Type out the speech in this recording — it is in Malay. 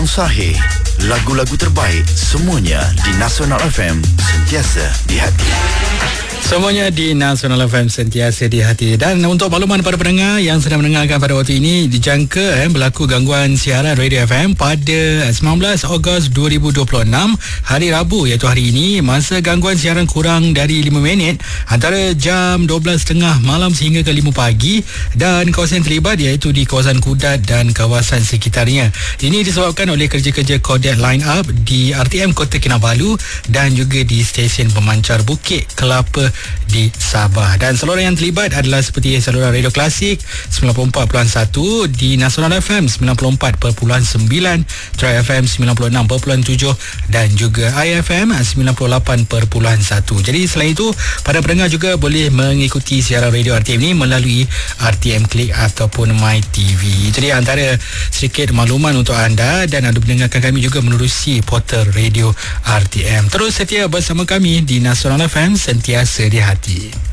yang sahih, lagu-lagu terbaik, semuanya di Nasional FM, sentiasa di hati. Semuanya di Nasional FM, sentiasa di hati. Dan untuk makluman para pendengar yang sedang mendengarkan pada waktu ini, dijangka berlaku gangguan siaran Radio FM pada 19 Ogos 2026, hari Rabu, iaitu hari ini. Masa gangguan siaran kurang dari 5 minit antara jam 12.30 malam sehingga ke 5 pagi, dan kawasan terlibat iaitu di kawasan Kudat dan kawasan sekitarnya. Ini disebabkan oleh kerja-kerja kodet line up di RTM Kota Kinabalu dan juga di stesen pemancar Bukit Kelapa di Sabah. Dan saluran yang terlibat adalah seperti saluran Radio Klasik 94.1, di Nasional FM 94.9, Try FM 96.7 dan juga IFM 98.1. Jadi selain itu, para pendengar juga boleh mengikuti siaran radio RTM ini melalui RTM Click ataupun MyTV. Jadi antara sedikit makluman untuk anda, dan anda mendengarkan kami juga menerusi portal radio RTM. Terus setia bersama kami di Nasional FM, sentiasa di hati.